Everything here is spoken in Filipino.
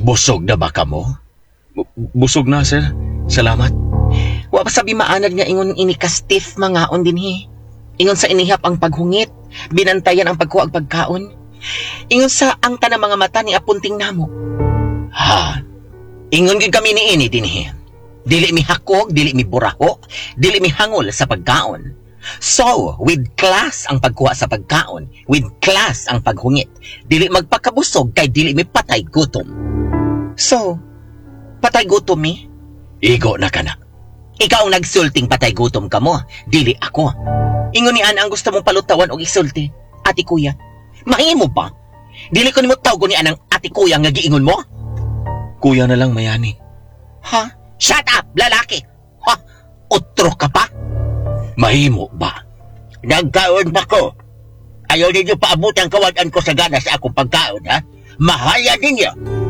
Busog na ba ka mo? Busog na, sir. Salamat. Wa pa sabi maanad nga ingon ini ka stiff mangaon dinhi. Ingon sa inihap ang paghungit, binantayan ang pagkuha og pagkaon. Ingon sa ang tanang mga mata ni apunting namo. Ha? Ingon gid kami ni ini dinhi. Dili mi hakog, dili mi buraho, dili mi hangol sa pagkaon. So, with class ang pagkuha sa pagkaon, with class ang paghungit. Dili magpakabusog kay dili mi patay gutom. So, patay gutom mi? Igo na ka na. Ikaw ang nagsulting patay gutom ka mo, dili ako. Ingon ni Ana ang gusto mong palutawan og isulti, ati kuya. Mahimo ba? Dili ko nimo tawgo ni anang ati kuya nga giingon mo? Kuya na lang, Mayani. Ha? Shut up, lalaki! Ha? Utro ka pa? Mahimo ba? Nagkaon pa ko. Ayaw ninyo paabot ang kawadan ko sa gana sa akong pagkaon, ha? Mahaya ninyo!